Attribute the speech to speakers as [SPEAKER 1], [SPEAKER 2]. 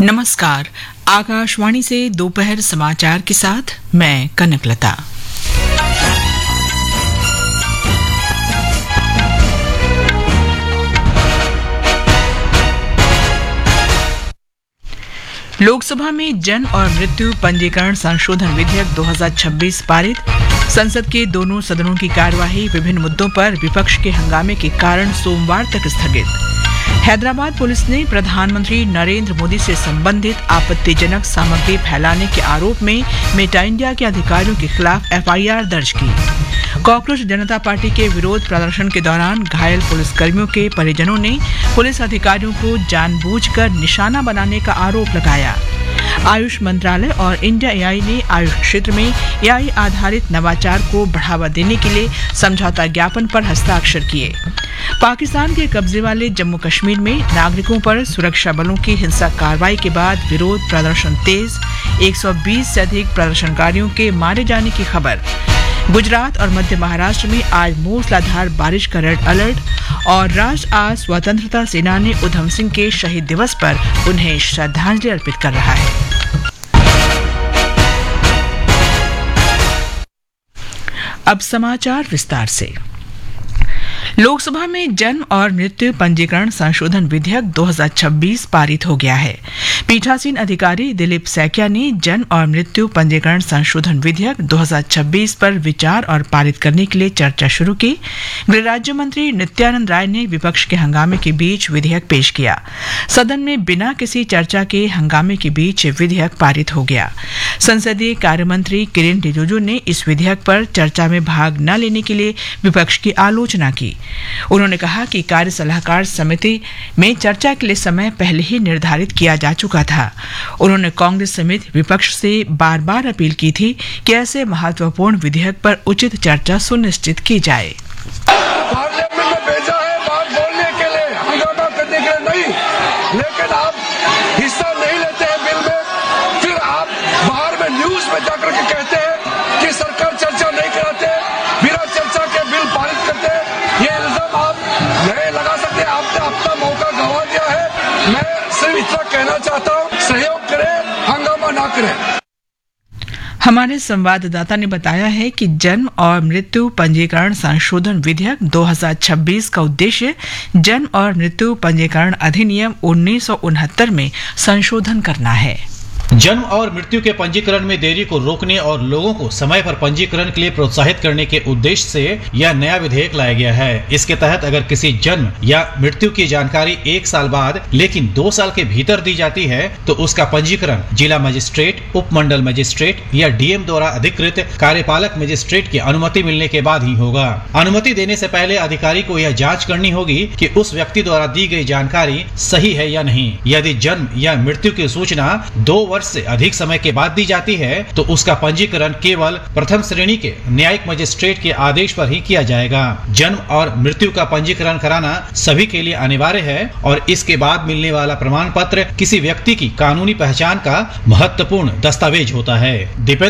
[SPEAKER 1] नमस्कार। आकाशवाणी से दोपहर समाचार के साथ मैं कनकलता। लोकसभा में जन्म और मृत्यु पंजीकरण संशोधन विधेयक 2026 पारित। संसद के दोनों सदनों की कार्यवाही विभिन्न मुद्दों पर विपक्ष के हंगामे के कारण सोमवार तक स्थगित। हैदराबाद पुलिस ने प्रधानमंत्री नरेंद्र मोदी से संबंधित आपत्तिजनक सामग्री फैलाने के आरोप में मेटा इंडिया के अधिकारियों के खिलाफ एफआईआर दर्ज की। कॉकरोच जनता पार्टी के विरोध प्रदर्शन के दौरान घायल पुलिसकर्मियों के परिजनों ने पुलिस अधिकारियों को जानबूझकर निशाना बनाने का आरोप लगाया। आयुष मंत्रालय और इंडिया एआई ने आयुष क्षेत्र में एआई आधारित नवाचार को बढ़ावा देने के लिए समझौता ज्ञापन पर हस्ताक्षर किए। पाकिस्तान के कब्जे वाले जम्मू कश्मीर में नागरिकों पर सुरक्षा बलों की हिंसक कार्रवाई के बाद विरोध प्रदर्शन तेज। 120 से अधिक प्रदर्शनकारियों के मारे जाने की खबर। गुजरात और मध्य महाराष्ट्र में आज मूसलाधार बारिश का रेड अलर्ट। और राष्ट्र आज स्वतंत्रता सेनानी उधम सिंह के शहीद दिवस पर उन्हें श्रद्धांजलि अर्पित कर रहा है। अब समाचार विस्तार से। लोकसभा में जन्म और मृत्यु पंजीकरण संशोधन विधेयक 2026 पारित हो गया है। पीठासीन अधिकारी दिलीप सैकिया ने जन्म और मृत्यु पंजीकरण संशोधन विधेयक 2026 पर विचार और पारित करने के लिए चर्चा शुरू की। गृह राज्य मंत्री नित्यानंद राय ने विपक्ष के हंगामे के बीच विधेयक पेश किया। सदन में बिना किसी चर्चा के हंगामे के बीच विधेयक पारित हो गया। संसदीय कार्य मंत्री किरेन रिजिजू ने इस विधेयक पर चर्चा में भाग न लेने के लिए विपक्ष की आलोचना की। उन्होंने कहा कि कार्य सलाहकार समिति में चर्चा के लिए समय पहले ही निर्धारित किया जा चुका था। उन्होंने कांग्रेस समेत विपक्ष से बार बार अपील की थी कि ऐसे महत्वपूर्ण विधेयक पर उचित चर्चा सुनिश्चित की जाए।
[SPEAKER 2] पार्लियामेंट में भेजा है बात बोलने के लिए, हंगामा करने के लिए नहीं, लेकिन आप हिस्सा नहीं लेते हैं बिल में। फिर आप बाहर में न्यूज में जाकर के कहते हैं कि सरकार चर्चा नहीं कराते, बिना चर्चा के बिल पारित करते हैं। ये इल्जाम आप नहीं लगा सकते। आपने अपना मौका गंवा दिया है। मैं सिर्फ इतना कहना चाहता हूँ, सहयोग करें, हंगामा ना करें।
[SPEAKER 1] हमारे संवाददाता ने बताया है कि जन्म और मृत्यु पंजीकरण संशोधन विधेयक 2026 का उद्देश्य जन्म और मृत्यु पंजीकरण अधिनियम 1969 में संशोधन करना है।
[SPEAKER 3] जन्म और मृत्यु के पंजीकरण में देरी को रोकने और लोगों को समय पर पंजीकरण के लिए प्रोत्साहित करने के उद्देश्य से यह नया विधेयक लाया गया है। इसके तहत अगर किसी जन्म या मृत्यु की जानकारी 1 साल बाद लेकिन 2 साल के भीतर दी जाती है तो उसका पंजीकरण जिला मजिस्ट्रेट, उपमंडल मजिस्ट्रेट या डीएम द्वारा अधिकृत कार्यपालक मजिस्ट्रेट की अनुमति मिलने के बाद ही होगा। अनुमति देने से पहले अधिकारी को यह जाँच करनी होगी कि उस व्यक्ति द्वारा दी गई जानकारी सही है या नहीं। यदि जन्म या मृत्यु की सूचना 2 वर्ष से अधिक समय के बाद दी जाती है तो उसका पंजीकरण केवल प्रथम श्रेणी के न्यायिक मजिस्ट्रेट के आदेश पर ही किया जाएगा। जन्म और मृत्यु का पंजीकरण कराना सभी के लिए अनिवार्य है और इसके बाद मिलने वाला प्रमाण पत्र किसी व्यक्ति की कानूनी पहचान का महत्वपूर्ण दस्तावेज होता है।